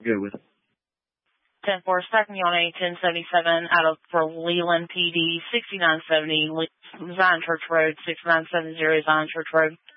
good with. 10-4, stacking you on a 1077 out of for Leland PD, 6970 Zion Church Road, 6970 Zion Church Road.